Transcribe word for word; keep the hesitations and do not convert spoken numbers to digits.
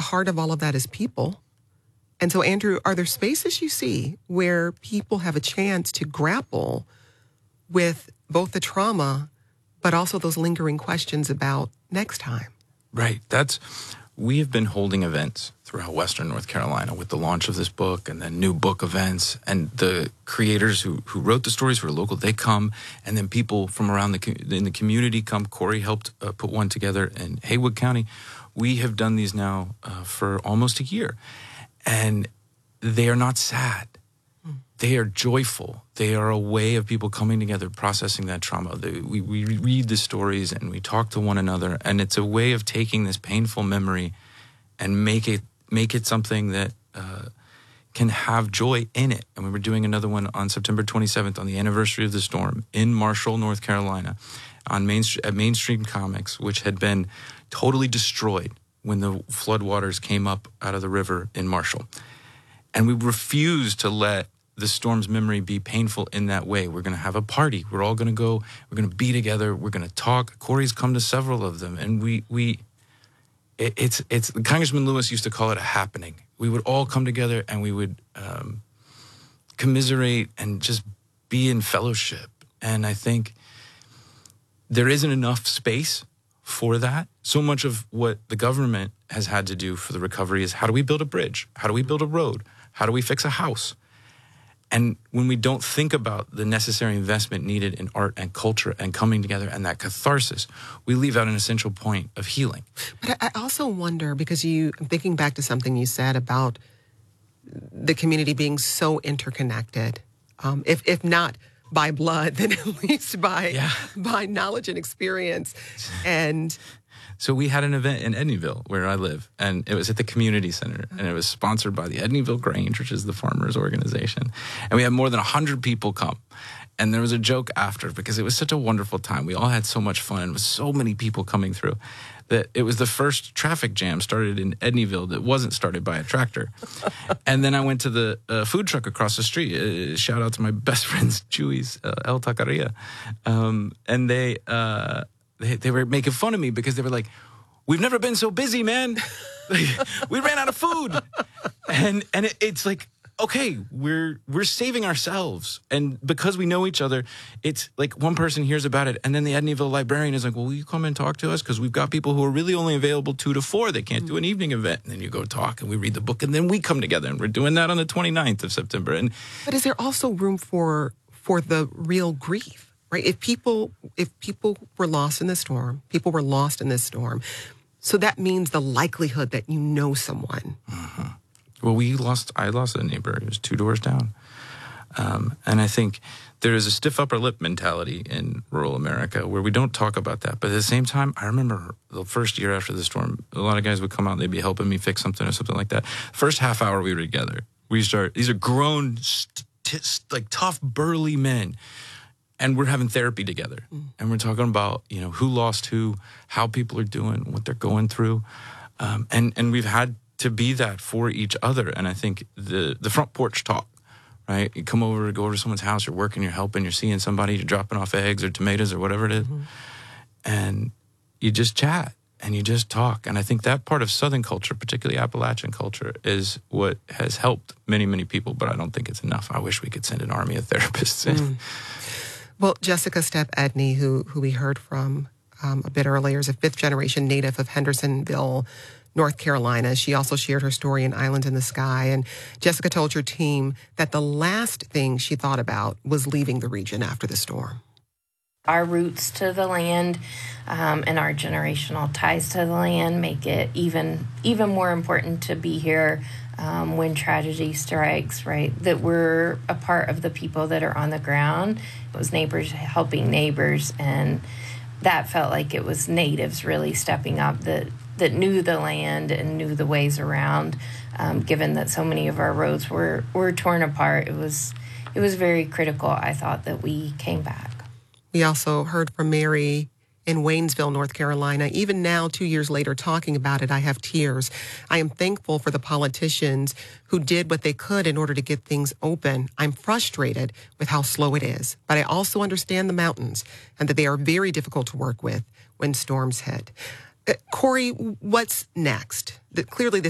heart of all of that is people. And so, Andrew, are there spaces you see where people have a chance to grapple with both the trauma, but also those lingering questions about next time? Right. That's, we have been holding events throughout Western North Carolina with the launch of this book and then new book events. And the creators who, who wrote the stories who are local, they come. And then people from around the in the community come. Corey helped uh, put one together in Haywood County. We have done these now uh, for almost a year. And they are not sad. They are joyful. They are a way of people coming together, processing that trauma. They, we, we read the stories and we talk to one another. And it's a way of taking this painful memory and make it make it something that uh, can have joy in it. And we were doing another one on September twenty-seventh on the anniversary of the storm in Marshall, North Carolina, on Main, at Mainstream Comics, which had been totally destroyed when the floodwaters came up out of the river in Marshall. And we refused to let the storm's memory be painful in that way. We're going to have a party. We're all going to go. We're going to be together. We're going to talk. Corey's come to several of them. And we, we it, it's, it's, Congressman Lewis used to call it a happening. We would all come together and we would um, commiserate and just be in fellowship. And I think there isn't enough space for that. So much of what the government has had to do for the recovery is how do we build a bridge? How do we build a road? How do we fix a house? And when we don't think about the necessary investment needed in art and culture and coming together and that catharsis, we leave out an essential point of healing. But I also wonder, because you, I'm thinking back to something you said about the community being so interconnected, um, if if not by blood, then at least by yeah. by knowledge and experience. And so we had an event in Edneyville, where I live, and it was at the community center, and it was sponsored by the Edneyville Grange, which is the farmers organization. And we had more than one hundred people come. And there was a joke after, because it was such a wonderful time. We all had so much fun, and with so many people coming through, that it was the first traffic jam started in Edneyville that wasn't started by a tractor. And then I went to the uh, food truck across the street. Uh, shout out to my best friends, Chewy's, uh, El Taqueria. Um, and they, uh, they they were making fun of me because they were like, "We've never been so busy, man. We ran out of food." And and it, it's like, okay, we're we're saving ourselves. And because we know each other, it's like one person hears about it, and then the Edneyville librarian is like, "Well, will you come and talk to us? Because we've got people who are really only available two to four. They can't do an evening event." And then you go talk, and we read the book, and then we come together, and we're doing that on the twenty-ninth of September. And But is there also room for for the real grief? Right? If people if people were lost in the storm, people were lost in this storm, so that means the likelihood that you know someone. Uh-huh. Well, we lost, I lost a neighbor. He was two doors down. Um, and I think there is a stiff upper lip mentality in rural America where we don't talk about that. But at the same time, I remember the first year after the storm, a lot of guys would come out and they'd be helping me fix something or something like that. First half hour we were together. We start, these are grown, st- st- like tough, burly men. And we're having therapy together. Mm. And we're talking about, you know, who lost who, how people are doing, what they're going through. Um, and, and we've had to be that for each other. And I think the, the front porch talk, right? You come over, go over to someone's house, you're working, you're helping, you're seeing somebody, you're dropping off eggs or tomatoes or whatever it is. Mm-hmm. And you just chat and you just talk. And I think that part of Southern culture, particularly Appalachian culture, is what has helped many, many people. But I don't think it's enough. I wish we could send an army of therapists in. Mm. Well, Jessica Stepp Edney, who who we heard from um, a bit earlier, is a fifth-generation native of Hendersonville, North Carolina. She also shared her story in Islands in the Sky. And Jessica told your team that the last thing she thought about was leaving the region after the storm. Our roots to the land um, and our generational ties to the land make it even even more important to be here um, when tragedy strikes, right? That we're a part of the people that are on the ground. It was neighbors helping neighbors, and that felt like it was natives really stepping up that, that knew the land and knew the ways around. Um, given that so many of our roads were, were torn apart, it was it was very critical, I thought, that we came back. We also heard from Mary in Waynesville, North Carolina. Even now, two years later, talking about it, I have tears. I am thankful for the politicians who did what they could in order to get things open. I'm frustrated with how slow it is, but I also understand the mountains and that they are very difficult to work with when storms hit. Uh, Corey, what's next? The, clearly, this